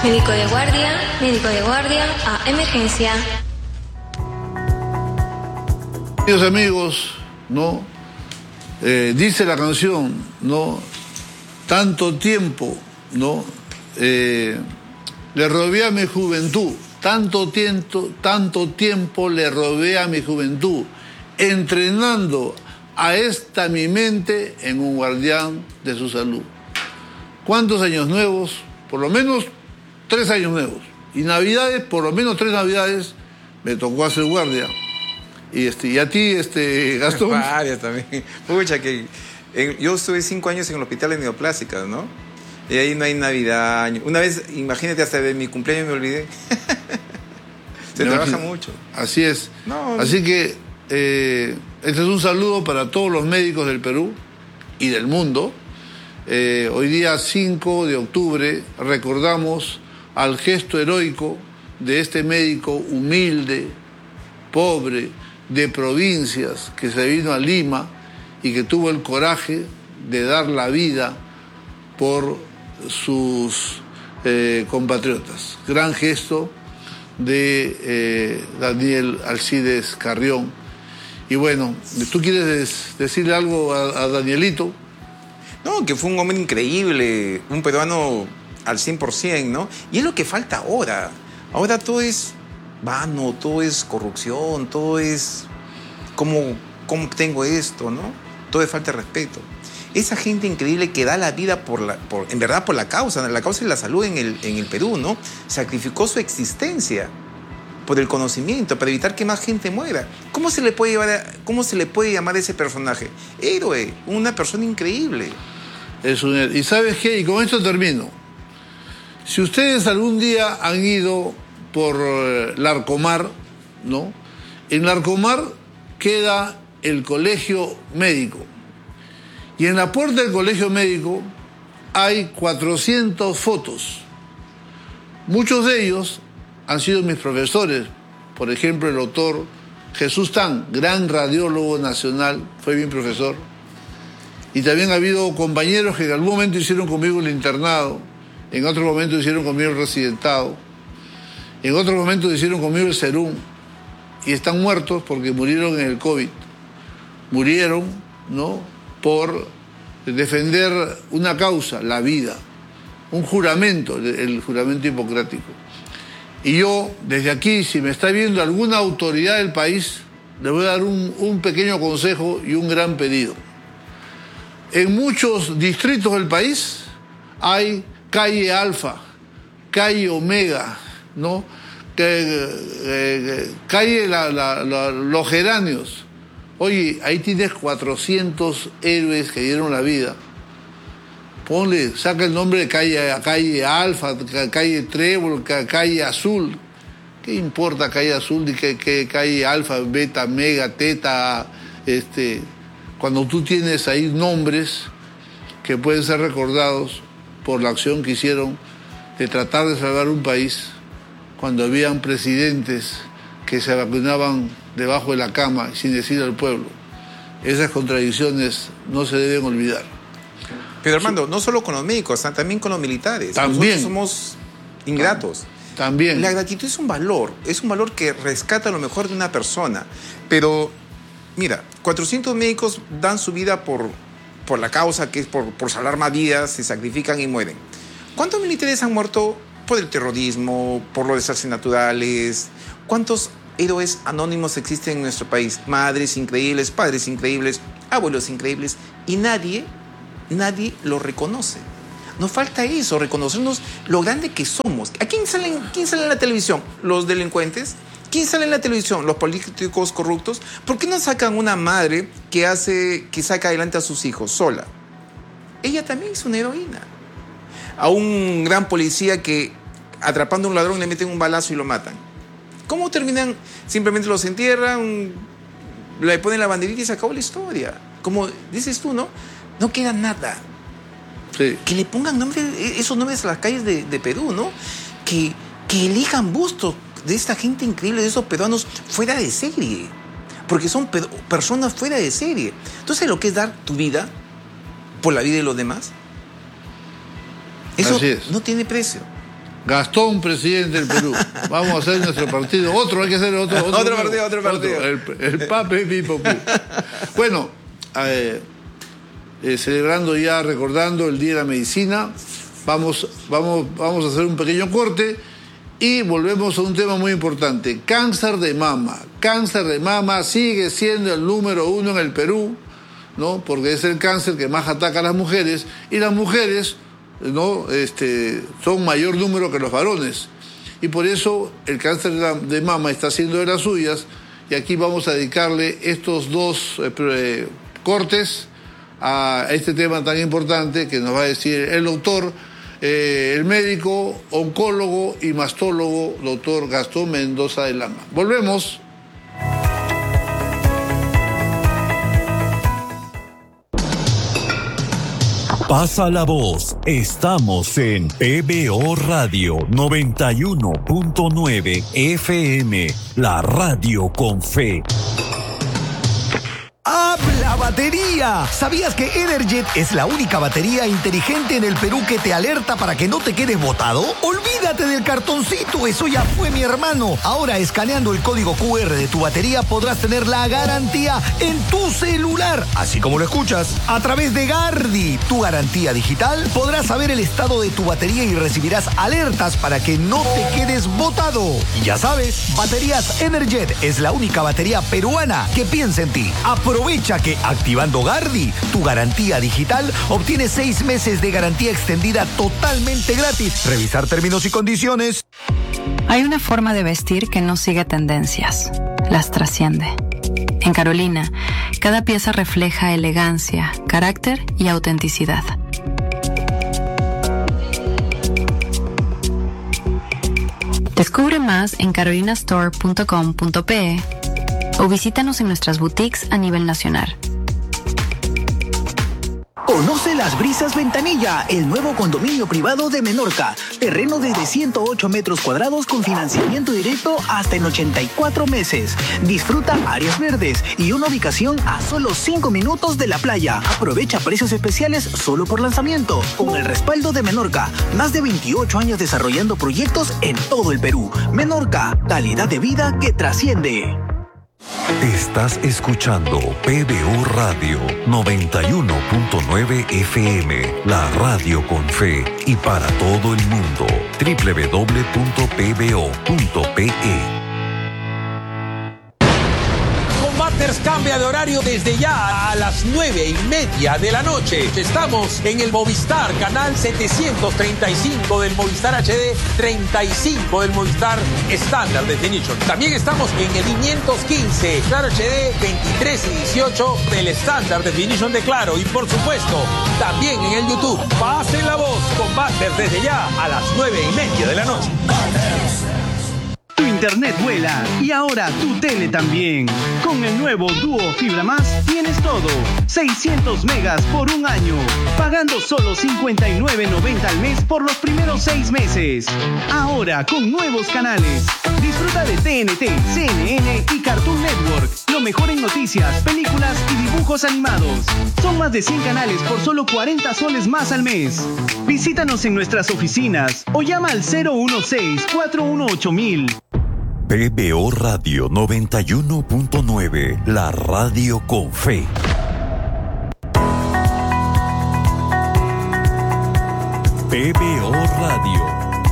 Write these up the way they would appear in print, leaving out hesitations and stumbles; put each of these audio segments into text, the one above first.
médico de guardia, a emergencia. Queridos amigos, ¿no? Dice la canción, ¿no? Tanto tiempo, ¿no? Le robé a mi juventud, tanto tiempo le robé a mi juventud, entrenando a esta mi mente en un guardián de su salud. ¿Cuántos años nuevos? Por lo menos 3 años nuevos. Y navidades, por lo menos 3 navidades, me tocó hacer guardia. Y a ti, Gastón. Varias también. Pucha, yo estuve 5 años en el hospital de neoplásicas, ¿no? Y ahí no hay Navidad. Una vez, imagínate, hasta de mi cumpleaños me olvidé. Se trabaja mucho. Así es. No. Así que este es un saludo para todos los médicos del Perú y del mundo. Hoy día 5 de octubre recordamos al gesto heroico de este médico humilde, pobre, de provincias, que se vino a Lima y que tuvo el coraje de dar la vida por sus compatriotas. Gran gesto de Daniel Alcides Carrión. Y bueno, ¿tú quieres decirle algo a Danielito? No, que fue un hombre increíble, un peruano al 100%, ¿no? Y es lo que falta ahora. Ahora todo es vano, todo es corrupción, todo es ¿cómo tengo esto, no? Todo es falta de respeto. Esa gente increíble que da la vida en verdad por la causa de la salud en el Perú, ¿no? Sacrificó su existencia por el conocimiento, para evitar que más gente muera. ¿Cómo se le puede llamar a ese personaje? Héroe, una persona increíble. Es un héroe. ¿Y sabes qué? Y con esto termino. Si ustedes algún día han ido por Larcomar, ¿no? En Larcomar queda el colegio médico. Y en la puerta del colegio médico hay 400 fotos. Muchos de ellos han sido mis profesores. Por ejemplo, el doctor Jesús Tan, gran radiólogo nacional, fue mi profesor. Y también ha habido compañeros que en algún momento hicieron conmigo el internado, en otro momento hicieron conmigo el residentado, en otro momento hicieron conmigo el serum, y están muertos porque murieron en el COVID. Murieron, ¿no?, por defender una causa, la vida, un juramento, el juramento hipocrático. Y yo, desde aquí, si me está viendo alguna autoridad del país, le voy a dar un pequeño consejo y un gran pedido. En muchos distritos del país hay calle Alfa, calle Omega, ¿no? Calle Los Geranios. Oye, ahí tienes 400 héroes que dieron la vida. Ponle, saca el nombre de calle Alfa, calle Trébol, calle Azul. ¿Qué importa calle Azul y que calle Alfa, Beta, Mega, Teta? Cuando tú tienes ahí nombres que pueden ser recordados por la acción que hicieron de tratar de salvar un país, cuando habían presidentes que se vacunaban debajo de la cama sin decir al pueblo. Esas contradicciones no se deben olvidar. Pero Armando, no solo con los médicos, también con los militares. También. Nosotros somos ingratos. También. La gratitud es un valor que rescata lo mejor de una persona. Pero, mira, 400 médicos dan su vida por la causa, que es por salvar más vidas, se sacrifican y mueren. ¿Cuántos militares han muerto por el terrorismo, por los desastres naturales? ¿Cuántos héroes anónimos existen en nuestro país? Madres increíbles, padres increíbles, abuelos increíbles, y nadie lo reconoce. Nos falta eso, reconocernos lo grande que somos. ¿A quién sale en la televisión? ¿Los delincuentes? ¿Quién sale en la televisión? ¿Los políticos corruptos? ¿Por qué no sacan una madre que saca adelante a sus hijos sola? Ella también es una heroína. A un gran policía que, atrapando a un ladrón, le meten un balazo y lo matan. ¿Cómo terminan? Simplemente los entierran, le ponen la banderita y se acabó la historia. Como dices tú, ¿no? No queda nada. Sí. Que le pongan esos nombres a las calles de Perú, ¿no? Que elijan bustos de esta gente increíble, de esos peruanos fuera de serie. Porque son personas fuera de serie. Entonces, lo que es dar tu vida por la vida de los demás, eso no tiene precio. Gastón, presidente del Perú. Vamos a hacer nuestro partido. Hay que hacer otro partido. El Pape Pipo. Bueno, celebrando ya, recordando el Día de la Medicina, vamos a hacer un pequeño corte y volvemos a un tema muy importante. Cáncer de mama. Cáncer de mama sigue siendo el número 1 en el Perú, ¿no? Porque es el cáncer que más ataca a las mujeres, y las mujeres, ¿no? Son mayor número que los varones. Y por eso el cáncer de mama está haciendo de las suyas, y aquí vamos a dedicarle estos dos cortes a este tema tan importante que nos va a decir el doctor, el médico, oncólogo y mastólogo, doctor Gastón Mendoza de Lama. Volvemos. Pasa la voz. Estamos en PBO Radio 91.9 FM, la radio con fe. ¡Habla batería! ¿Sabías que Energet es la única batería inteligente en el Perú que te alerta para que no te quedes botado? ¡Olvídate del cartoncito! Eso ya fue, mi hermano. Ahora, escaneando el código QR de tu batería, podrás tener la garantía en tu celular. Así como lo escuchas. A través de Gardi, tu garantía digital, podrás saber el estado de tu batería y recibirás alertas para que no te quedes botado. Y ya sabes, Baterías Energet es la única batería peruana que piensa en ti. Aprovecha que activando Gardi, tu garantía digital, obtienes 6 meses de garantía extendida totalmente gratis. Revisar términos y condiciones. Hay una forma de vestir que no sigue tendencias, las trasciende. En Carolina, cada pieza refleja elegancia, carácter y autenticidad. Descubre más en carolinastore.com.pe o visítanos en nuestras boutiques a nivel nacional. Conoce Las Brisas Ventanilla, el nuevo condominio privado de Menorca. Terreno desde 108 metros cuadrados con financiamiento directo hasta en 84 meses. Disfruta áreas verdes y una ubicación a solo 5 minutos de la playa. Aprovecha precios especiales solo por lanzamiento. Con el respaldo de Menorca, más de 28 años desarrollando proyectos en todo el Perú. Menorca, calidad de vida que trasciende. Estás escuchando PBO Radio 91.9 FM, la radio con fe y para todo el mundo. www.pbo.pe. Cambia de horario desde ya a las 9:30 de la noche. Estamos en el Movistar, canal 735 del Movistar HD, 35 del Movistar Standard Definition. También estamos en el 515 Claro HD, 23 y 18 del Standard Definition de Claro. Y por supuesto, también en el YouTube. Pasen la voz con Butters desde ya a las 9:30 de la noche. Tu internet vuela y ahora tu tele también. Con el nuevo Duo Fibra Más tienes todo. 600 megas por un año. Pagando solo $59.90 al mes por los primeros 6 meses. Ahora con nuevos canales. Disfruta de TNT, CNN y Cartoon Network. Lo mejor en noticias, películas y dibujos animados. Son más de 100 canales por solo 40 soles más al mes. Visítanos en nuestras oficinas o llama al 016-418-1000. PBO Radio 91.9, la radio con fe. PBO Radio.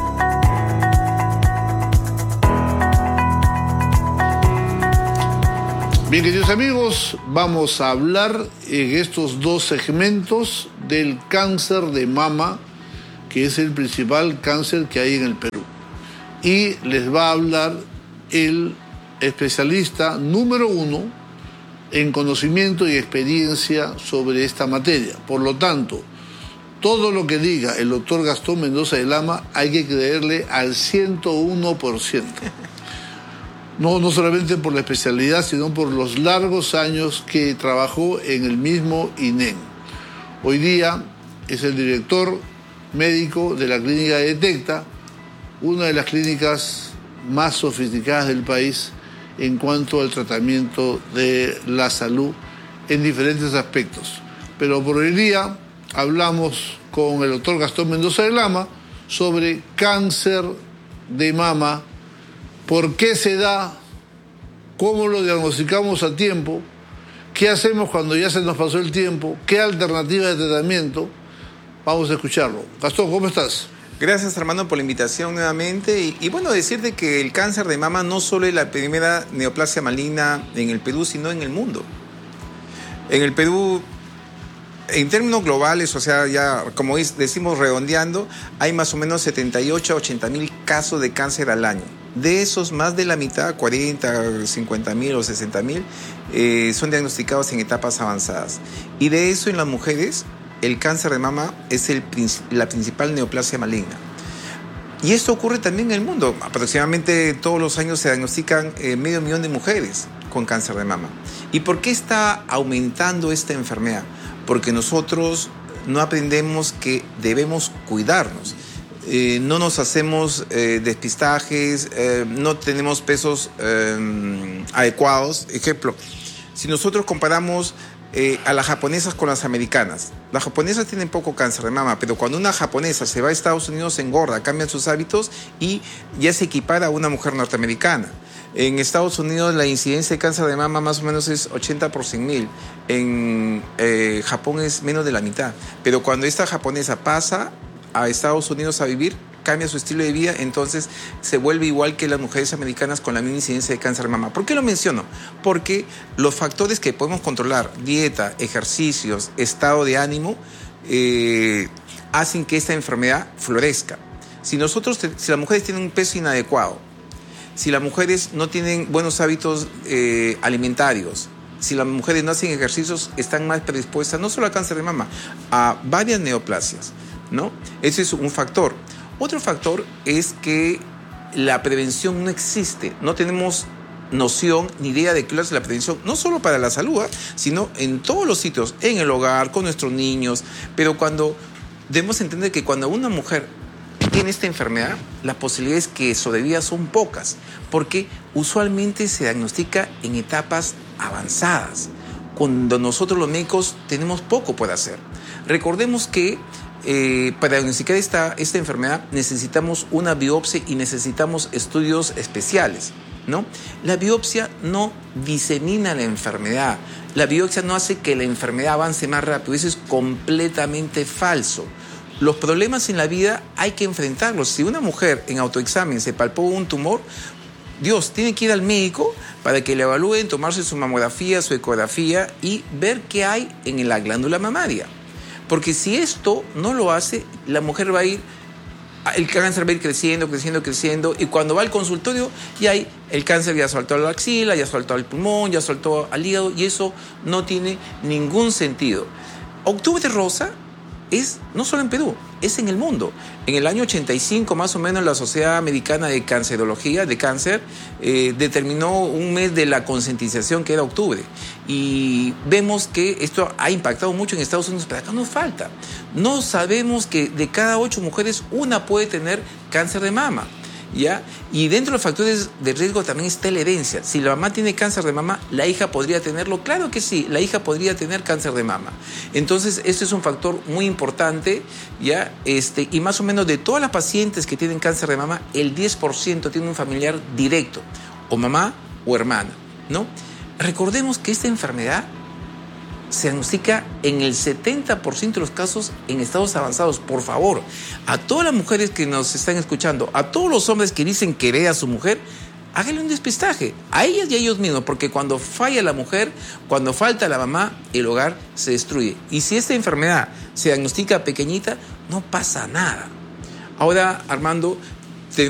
Bien, queridos amigos, vamos a hablar en estos dos segmentos del cáncer de mama, que es el principal cáncer que hay en el Perú. Y les va a hablar el especialista número 1 en conocimiento y experiencia sobre esta materia. Por lo tanto, todo lo que diga el doctor Gastón Mendoza de Lama hay que creerle al 101%. No solamente por la especialidad, sino por los largos años que trabajó en el mismo INEM. Hoy día es el director médico de la clínica de Detecta, una de las clínicas más sofisticadas del país en cuanto al tratamiento de la salud en diferentes aspectos. Pero por hoy día hablamos con el doctor Gastón Mendoza de Lama sobre cáncer de mama, por qué se da, cómo lo diagnosticamos a tiempo, qué hacemos cuando ya se nos pasó el tiempo, qué alternativas de tratamiento. Vamos a escucharlo. Gastón, ¿cómo estás? Gracias, Armando, por la invitación nuevamente. Y bueno, decirte que el cáncer de mama no solo es la primera neoplasia maligna en el Perú, sino en el mundo. En el Perú, en términos globales, o sea, ya como decimos redondeando, hay más o menos 78 a 80 mil casos de cáncer al año. De esos, más de la mitad, 40, 50 mil o 60 mil, son diagnosticados en etapas avanzadas. Y de eso, en las mujeres, el cáncer de mama es la principal neoplasia maligna. Y esto ocurre también en el mundo. Aproximadamente todos los años se diagnostican 500.000 de mujeres con cáncer de mama. ¿Y por qué está aumentando esta enfermedad? Porque nosotros no aprendemos que debemos cuidarnos. No nos hacemos despistajes, no tenemos pesos adecuados. Ejemplo, si nosotros comparamos a las japonesas con las americanas. Las japonesas tienen poco cáncer de mama, pero cuando una japonesa se va a Estados Unidos engorda, cambian sus hábitos y ya se equipara a una mujer norteamericana. En Estados Unidos la incidencia de cáncer de mama más o menos es 80 por 100.000. En Japón es menos de la mitad. Pero cuando esta japonesa pasa a Estados Unidos a vivir, cambia su estilo de vida, entonces se vuelve igual que las mujeres americanas con la misma incidencia de cáncer de mama. ¿Por qué lo menciono? Porque los factores que podemos controlar, dieta, ejercicios, estado de ánimo, hacen que esta enfermedad florezca. Si las mujeres tienen un peso inadecuado, si las mujeres no tienen buenos hábitos alimentarios, si las mujeres no hacen ejercicios, están más predispuestas no solo a cáncer de mama, a varias neoplasias, ¿no? Ese es un factor. Otro factor es que la prevención no existe. No tenemos noción ni idea de qué es la prevención, no solo para la salud, sino en todos los sitios, en el hogar, con nuestros niños. Pero debemos entender que cuando una mujer tiene esta enfermedad, las posibilidades que sobreviva son pocas, porque usualmente se diagnostica en etapas avanzadas, cuando nosotros los médicos tenemos poco por hacer. Recordemos que para diagnosticar esta enfermedad necesitamos una biopsia y necesitamos estudios especiales, ¿no? La biopsia no disemina la enfermedad, la biopsia no hace que la enfermedad avance más rápido, eso es completamente falso. Los problemas en la vida hay que enfrentarlos. Si una mujer en autoexamen se palpó un tumor, Dios, tiene que ir al médico para que le evalúen, tomarse su mamografía, su ecografía y ver qué hay en la glándula mamaria. Porque si esto no lo hace, la mujer va a ir, el cáncer va a ir creciendo, y cuando va al consultorio, el cáncer ya saltó a la axila, ya saltó al pulmón, ya saltó al hígado, y eso no tiene ningún sentido. Octubre Rosa es no solo en Perú, es en el mundo. En el año 85, más o menos, la Sociedad Americana de Cancerología, de cáncer, determinó un mes de la concientización que era octubre. Y vemos que esto ha impactado mucho en Estados Unidos, pero acá nos falta. No sabemos que de cada 8 mujeres, una puede tener cáncer de mama, ¿ya? Y dentro de los factores de riesgo también está la herencia. Si la mamá tiene cáncer de mama, ¿la hija podría tenerlo? Claro que sí, la hija podría tener cáncer de mama. Entonces, este es un factor muy importante, ¿ya? Y más o menos de todas las pacientes que tienen cáncer de mama, el 10% tiene un familiar directo, o mamá o hermana, ¿no? Recordemos que esta enfermedad se diagnostica en el 70% de los casos en estados avanzados. Por favor, a todas las mujeres que nos están escuchando, a todos los hombres que dicen querer a su mujer, háganle un despistaje, a ellas y a ellos mismos, porque cuando falla la mujer, cuando falta la mamá, el hogar se destruye. Y si esta enfermedad se diagnostica pequeñita, no pasa nada. Ahora, Armando,